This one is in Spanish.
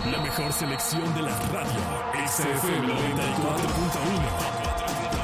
La mejor selección de la radio. XFM 94.1.